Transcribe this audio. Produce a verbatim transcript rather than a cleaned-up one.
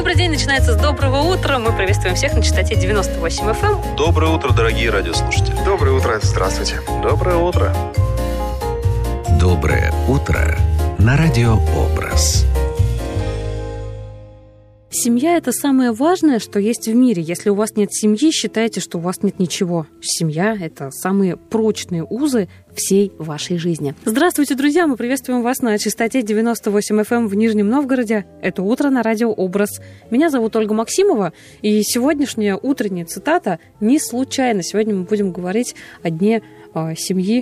Добрый день, начинается с доброго утра. Мы приветствуем всех на частоте девяносто восемь эф эм. Доброе утро, дорогие радиослушатели. Доброе утро, здравствуйте. Доброе утро. Доброе утро на Радиообраз. Семья – это самое важное, что есть в мире. Если у вас нет семьи, считайте, что у вас нет ничего. Семья – это самые прочные узы всей вашей жизни. Здравствуйте, друзья! Мы приветствуем вас на частоте девяносто восемь эф эм в Нижнем Новгороде. Это утро на Радиообраз. Меня зовут Ольга Максимова, и сегодняшняя утренняя цитата не случайно. Сегодня мы будем говорить о дне э, семьи